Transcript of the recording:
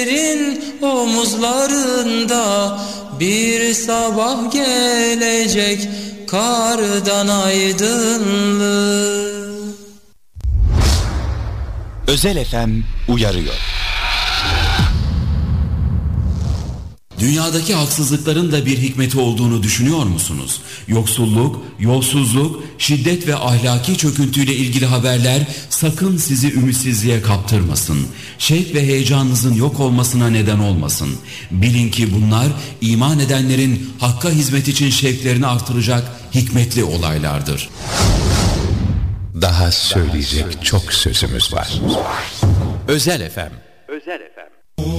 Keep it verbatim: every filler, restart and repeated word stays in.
Omuzlarında bir sabah gelecek, kardan aydınlık. Özel F M uyarıyor. Dünyadaki haksızlıkların da bir hikmeti olduğunu düşünüyor musunuz? Yoksulluk, yolsuzluk, şiddet ve ahlaki çöküntüyle ilgili haberler sakın sizi ümitsizliğe kaptırmasın. Şevk ve heyecanınızın yok olmasına neden olmasın. Bilin ki bunlar iman edenlerin Hakk'a hizmet için şevklerini artıracak hikmetli olaylardır. Daha söyleyecek çok sözümüz var. Özel F M. Özel F M.